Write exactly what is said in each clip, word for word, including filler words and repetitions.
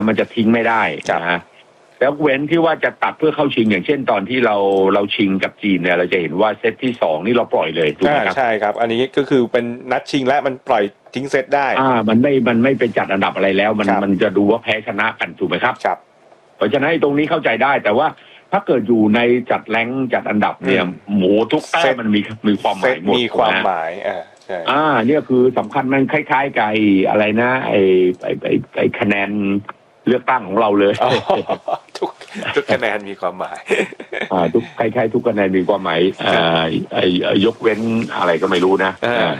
มันจะทิ้งไม่ได้นะแล้วเว้นที่ว่าจะตัดเพื่อเข้าชิงอย่างเช่นตอนที่เราเราชิงกับจีนเนี่ยเราจะเห็นว่าเซตที่สองนี่เราปล่อยเลยถูกไหมครับใช่ครับอันนี้ก็คือเป็นนัดชิงและมันปล่อยทิ้งเซตได้อ่ามันไม่มันไม่เป็นจัดอันดับอะไรแล้วมันมันจะดูว่าแพ้ชนะกันถูกไหมครับครับเพราะฉะนั้นตรงนี้เข้าใจได้แต่ว่าถ้าเกิดอยู่ในจัดแรงจัดอันดับเนี่ยหมูทุกแต้มมันมีมีความหมายหมดมีความหมายอ่าใช่อ่าเนี่ยคือสำคัญมันคล้ายๆกับอะไรนะไอ้ไอ้ไอ้ไอ้คะแนนเลือกตั้งของเราเลยทุกทุกคะแนนมีความหมายอ่าทุกคล้ายๆทุกคะแนนมีความหมายอ่าไอ้ยกเว้นอะไรก็ไม่รู้นะ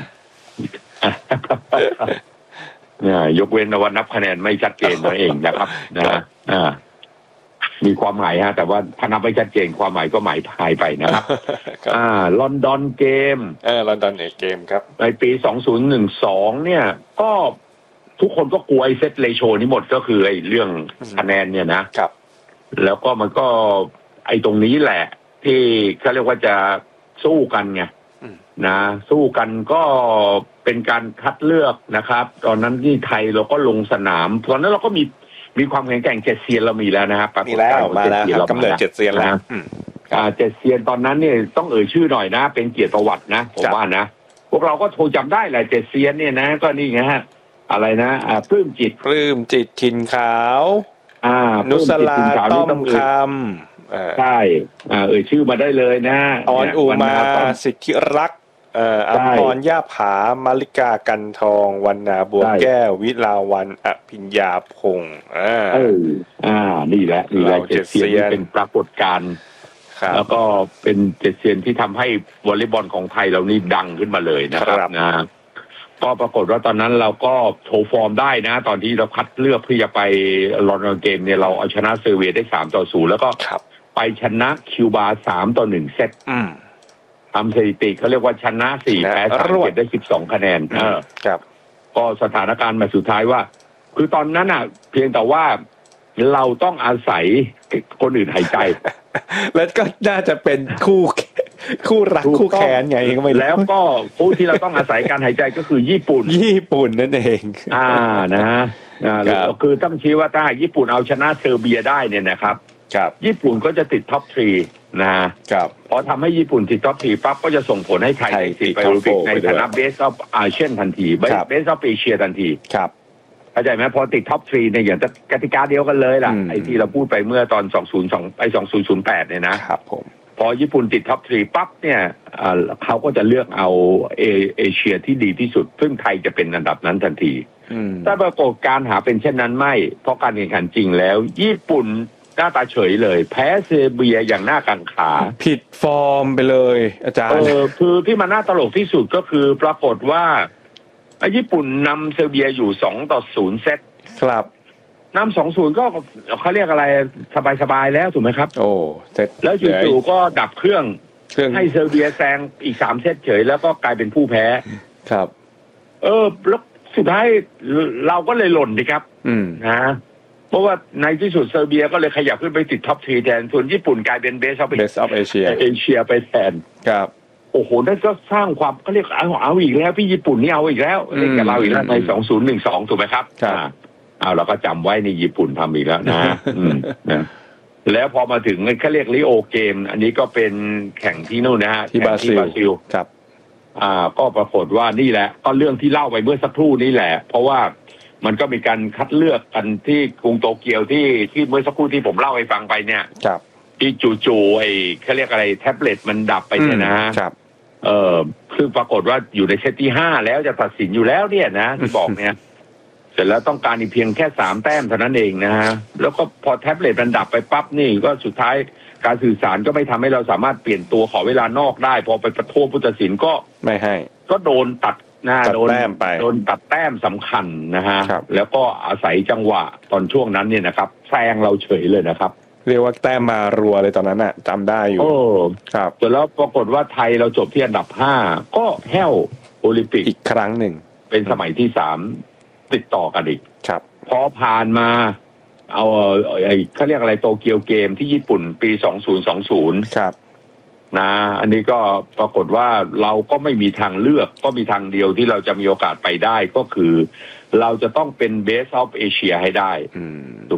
เนี่ยยกเว้นว่านับคะแนนไม่ชัดเจนนั่นเองนะครับนะอ่ามีความหมายฮะแต่ว่าถ้านับไม่ชัดเจนความหมายก็หมายหายไปนะครับอ่าลอนดอนเกมเออลอนดอนเกมครับในปีสองพันสิบสองเนี่ยก็ทุกคนก็กลัวไอ้เซตเรโชนี่หมดก็คือไอ้เรื่องคะแนนเนี่ยนะครับแล้วก็มันก็ไอ้ตรงนี้แหละที่เขาเรียกว่าจะสู้กันไงนะสู้กันก็เป็นการคัดเลือกนะครับตอนนั้นที่ไทยเราก็ลงสนามตอนนั้นเราก็มีมีความแข็งแกร่งเจ็ดเซียนเรามีแล้วนะครับมีแล้วมาแล้วกำเนิดเจ็ดเซียนแล้วอ่าเจ็ดเซียนตอนนั้นเนี่ยต้องเอ่ยชื่อหน่อยนะเป็นเกียรติประวัตินะผมว่านะพวกเราก็โทรจำได้แหละเจ็ดเซียนเนี่ยนะก็นี่ไงฮะอะไรนะอ่าปลื้มจิตปลื้มจิตถิ่นขาวอ่านุสลาต้อมคำใช่อ่าเอ่ยชื่อมาได้เลยนะออนอุมาสิทธิรักษ์เอ่ออัมพรย่าผามาริกากันทองวรรณาบัวแก้ววิลาวันอภิญญาพงษ์อ่าเอออ่านี่แหละนี่แหละเจ็ดเซียนเป็นปรากฏการณ์แล้วก็เป็นเจ็ดเซียนที่ทำให้วอลเลย์บอลของไทยเรานี่ดังขึ้นมาเลยนะครับนะก็ปรากฏว่าตอนนั้นเราก็โชว์ฟอร์มได้นะตอนที่เราคัดเลือกเพื่อจะไปลอนดอนเกมเนี่ยเราเอาชนะเซอร์เบียได้สามต่อศูนย์แล้วก็ไปชนะคิวบาสามต่อหนึ่งเซตทำสถิติเขาเรียกว่าชนะสี่แพ้สามเก็บได้สิบสองคะแนนเออครับก็สถานการณ์มาสุดท้ายว่าคือตอนนั้นอ่ะเพียงแต่ว่าเราต้องอาศัยคนอื่นหายใจแล้วก็น่าจะเป็นคู่คู่รักคู่แค้นไงก็ไม่แล้วก็ผู้ที่เราต้องอาศัยการหายใจก็คือญี่ปุ่นญี่ปุ่นนั่นเองอ่านะอ่าคือต้องชี้ว่าถ้าญี่ปุ่นเอาชนะเซอร์เบียได้เนี่ยนะครับญี่ปุ่นก็จะติดท็อปทรีนะครับพอทำให้ญี่ปุ่นติดท็อปทรีปั๊บก็จะส่งผลให้ไทยติดไปโอลิมปิกในฐานะเบสออฟอาเซียนทันทีเบสออฟเอเชียทันทีครับเข้าใจไหมพอติดท็อปทรีเนี่ยอย่างกติกาเดียวกันเลยล่ะไอ้ที่เราพูดไปเมื่อตอนสองพันสองไอ้สองพันแปดเนี่ยนะครับผมพอญี่ปุ่นติดท็อปทรีปั๊บเนี่ยเขาก็จะเลือกเอาเอเอเชียที่ดีที่สุดซึ่งไทยจะเป็นอันดับนั้นทันทีแต่ปรากฏการหาเป็นเช่นนั้นไม่เพราะการแข่งขันจริงแล้วญี่ปุ่นหน้าตาเฉยเลยแพ้เซอร์เบียอย่างน่ากังขาผิดฟอร์มไปเลยอาจารย์เออคือที่มันน่าตลกที่สุดก็คือปรากฏว่าญี่ปุ่นนำเซอร์เบียอยู่สองต่อศูนย์เซตครับนำสองศูนย์ก็เขาเรียกอะไรสบายๆแล้วถูกไหมครับโอ้เสร็จแล้วจู่ๆก็ดับเครื่องให้เซอร์เบียแซงอีกสามเซตเฉยแล้วก็กลายเป็นผู้แพ้ครับเออแล้วสุดท้ายเราก็เลยหล่นดิครับอืมนะเพราะว่าในที่สุดเซอร์เบียก็เลยขยับขึ้นไปติดท็อปทรีแทนส่วนญี่ปุ่นกลายเป็นเบสออฟเบสออฟเอเชียเอเชียไปแทนครับโอ้โหนั่นก็สร้างความเขาเรียกเอาเอาอีกแล้วพี่ญี่ปุ่นนี่เอาอีกแล้วเล่นกับเราอีกแล้วในสองศูนย์หนึ่งสองถูกไหมครับเอาเราก็จำไว้ในญี่ปุ่นทำอีกแล้วนะนะแล้วพอมาถึงเขาเรียกริโอเกมอันนี้ก็เป็นแข่งที่นู่นนะฮะที่บราซิลครับอ่าก็ปรากฏว่านี่แหละก็เรื่องที่เล่าไปเมื่อสักครู่นี่แหละเพราะว่ามันก็มีการคัดเลือกกันที่กรุงโตเกียวที่ที่เมื่อสักครู่ที่ผมเล่าให้ฟังไปเนี่ยที่จู่ๆไอ้เขาเรียกอะไรแท็บเล็ตมันดับไปเนี่ยนะฮะเออคือปรากฏว่าอยู่ในเซตที่ห้าแล้วจะตัดสินอยู่แล้วเนี่ยนะที่บอกเนี่ยเสร็จแล้วต้องการอีกเพียงแค่สามแต้มเท่านั้นเองนะฮะแล้วก็พอแท็บเล็ตมันดับไปปั๊บนี่ก็สุดท้ายการสื่อสารก็ไม่ทำให้เราสามารถเปลี่ยนตัวขอเวลานอกได้พอไปประท้วงผู้ตัดสินก็ไม่ให้ก็โดนตัดนะโดนแต้มไปโดนตัดแต้มสำคัญนะฮะแล้วก็อาศัยจังหวะตอนช่วงนั้นเนี่ยนะครับแซงเราเฉยเลยนะครับเรียกว่าแต้มมารัวเลยตอนนั้นน่ะจำได้อยู่โอ้ครับแต่แล้วปรากฏว่าไทยเราจบที่อันดับห้าก็แห้วโอลิมปิกอีกครั้งหนึ่งเป็นสมัยที่สามติดต่อกันอีกครับพอผ่านมาเอาไอ้เขาเรียกอะไรโตเกียวเกมที่ญี่ปุ่นปีสองพันยี่สิบครับนะอันนี้ก็ปรากฏว่าเราก็ไม่มีทางเลือกก็มีทางเดียวที่เราจะมีโอกาสไปได้ก็คือเราจะต้องเป็นเบสออฟเอเชียให้ได้